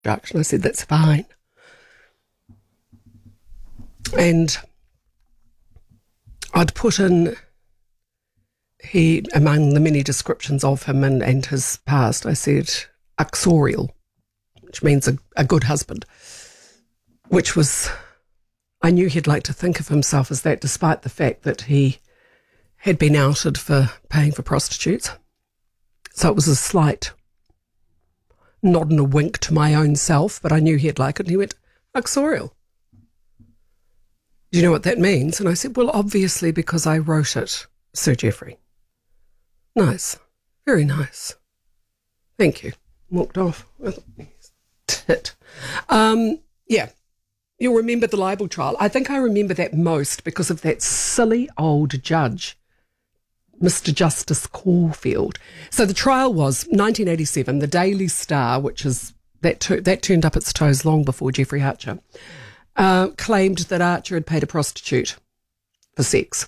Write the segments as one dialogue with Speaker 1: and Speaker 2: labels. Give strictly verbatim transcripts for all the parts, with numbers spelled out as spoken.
Speaker 1: introduction. I said, that's fine. And I'd put in, he, among the many descriptions of him and, and his past, I said uxorial, which means a, a good husband, which was, I knew he'd like to think of himself as that, despite the fact that he had been outed for paying for prostitutes. So it was a slight nod and a wink to my own self, but I knew he'd like it. And he went, uxorial. Do you know what that means? And I said, well, obviously because I wrote it, Sir Geoffrey. Nice. Very nice. Thank you. Walked off. Tit. Um, yeah. You'll remember the libel trial. I think I remember that most because of that silly old judge, Mister Justice Caulfield. So the trial was nineteen eighty-seven. The Daily Star, which is that tu- that turned up its toes long before Jeffrey Archer, uh, claimed that Archer had paid a prostitute for sex.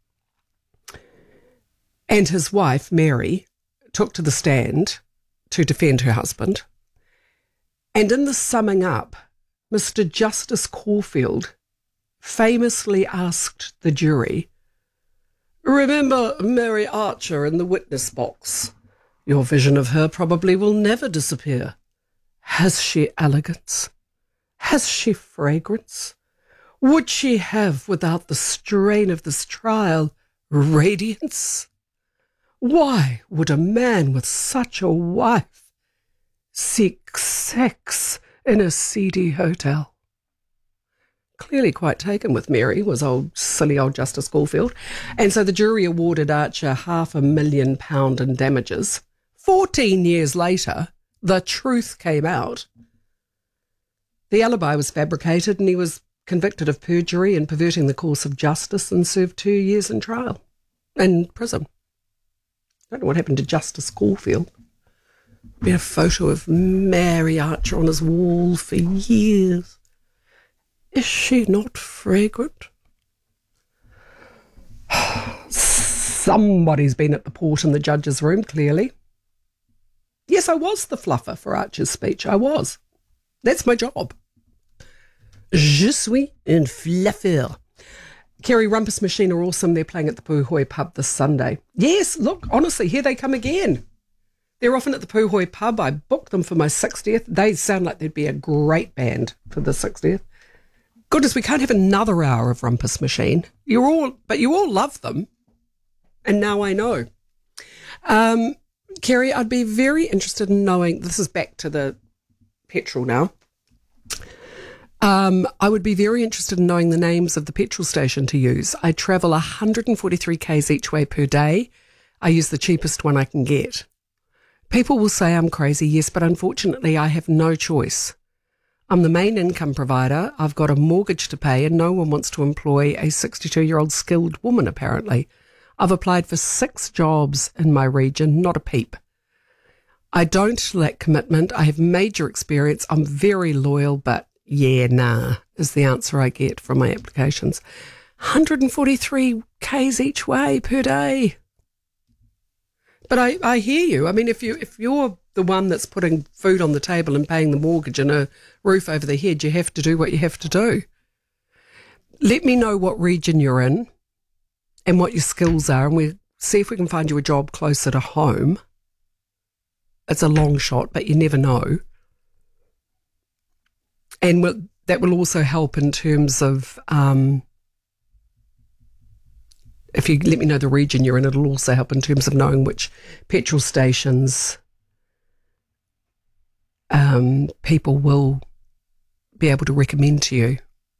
Speaker 1: And his wife, Mary, took to the stand to defend her husband. And in the summing up, Mister Justice Caulfield famously asked the jury, remember Mary Archer in the witness box? Your vision of her probably will never disappear. Has she elegance? Has she fragrance? Would she have, without the strain of this trial, radiance? Why would a man with such a wife seek sex in a seedy hotel? Clearly quite taken with Mary was old, silly old Justice Caulfield. And so the jury awarded Archer half a million pound in damages. Fourteen years later, the truth came out. The alibi was fabricated and he was convicted of perjury and perverting the course of justice and served two years in trial, in prison. I don't know what happened to Justice Caulfield. Be a photo of Mary Archer on his wall for years. Is she not fragrant? Somebody's been at the port in the judge's room, clearly. Yes, I was the fluffer for Archer's speech. I was. That's my job. Je suis un fluffeur. Kerry, Rumpus Machine are awesome. They're playing at the Puhoi pub this Sunday. Yes, look, honestly, here they come again. They're often at the Puhoi pub. I booked them for my sixtieth. They sound like they'd be a great band for the sixtieth. Goodness, we can't have another hour of Rumpus Machine. You're all, but you all love them. And now I know. Um, Kerry, I'd be very interested in knowing, this is back to the petrol now. Um, I would be very interested in knowing the names of the petrol station to use. I travel one hundred forty-three kays each way per day. I use the cheapest one I can get. People will say I'm crazy, yes, but unfortunately I have no choice. I'm the main income provider. I've got a mortgage to pay and no one wants to employ a sixty-two-year-old skilled woman, apparently. I've applied for six jobs in my region, not a peep. I don't lack commitment. I have major experience. I'm very loyal, but yeah, nah, is the answer I get from my applications. one hundred forty-three kays each way per day. But I, I hear you. I mean, if you if you're the one that's putting food on the table and paying the mortgage and a roof over the head, you have to do what you have to do. Let me know what region you're in and what your skills are, and we'll see if we can find you a job closer to home. It's a long shot, but you never know. And we'll, that will also help in terms of, um, if you let me know the region you're in, it'll also help in terms of knowing which petrol stations um, people will be able to recommend to you.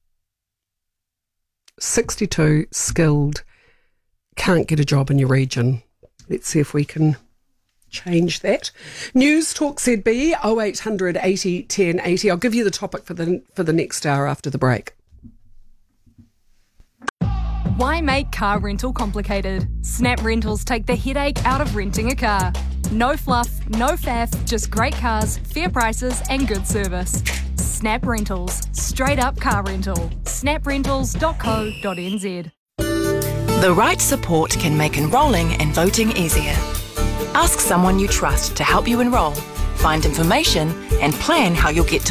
Speaker 1: sixty-two, skilled, can't get a job in your region. Let's see if we can change that. News Talk Z B oh eight hundred eighty ten eighty. I'll give you the topic for the for the next hour after the break.
Speaker 2: Why make car rental complicated? Snap Rentals take the headache out of renting a car. No fluff, no faff, just great cars, fair prices and good service. Snap Rentals, straight up car rental. snap rentals dot co dot n z.
Speaker 3: The right support can make enrolling and voting easier. Ask someone you trust to help you enrol. find information and plan how you'll get to